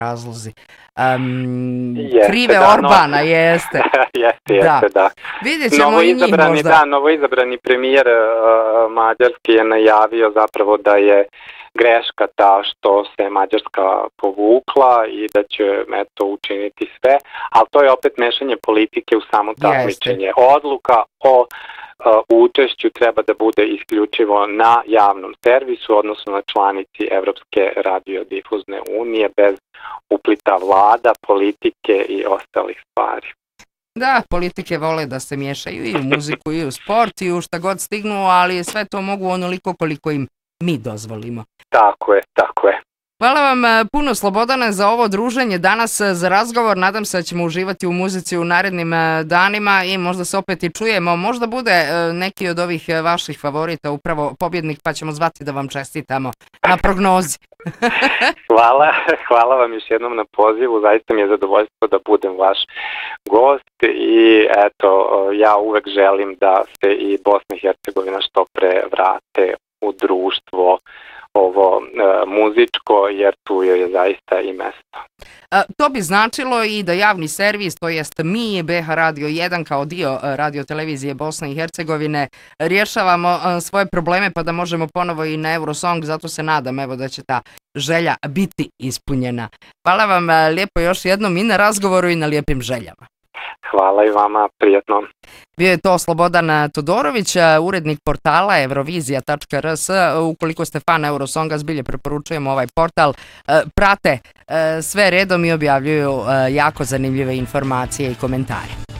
razlozi. Krive Orbana, jeste. Jeste, da. Vidjet ćemo i njih možda. Da, novoizabrani premijer Mađarske je najavio zapravo da je greška ta što se Mađarska povukla i da će učiniti sve, ali to je opet mešanje politike u samo takmičenje. Odluka o učešću treba da bude isključivo na javnom servisu, odnosno na članici Evropske radiodifuzne unije, bez uplita vlada, politike i ostalih stvari. Da, politike vole da se miješaju i u muziku i u sport i u šta god stignu, ali sve to mogu onoliko koliko im mi dozvolimo. Tako je. Hvala vam puno, Slobodane, za ovo druženje danas, za razgovor. Nadam se da ćemo uživati u muzici u narednim danima i možda se opet i čujemo. Možda bude neki od ovih vaših favorita upravo pobjednik, pa ćemo zvati da vam čestitamo na prognozi. Hvala vam još jednom na pozivu. Zaista mi je zadovoljstvo da budem vaš gost i ja uvek želim da se i Bosna i Hercegovina što pre vrate u društvo ovo muzičko, jer tu je zaista i mesto. To bi značilo i da javni servis, to jest mi, BH Radio 1, kao dio radiotelevizije Bosne i Hercegovine, rješavamo svoje probleme pa da možemo ponovo i na Eurosong, zato se nadam da će ta želja biti ispunjena. Hvala vam lijepo još jednom i na razgovoru i na lijepim željama. Hvala i vama, prijatno. Bio je to Slobodan Todorović, urednik portala Eurovizija.rs. Ukoliko ste fan Eurosonga, zbilje preporučujemo ovaj portal. Prate sve redom i objavljuju jako zanimljive informacije i komentare.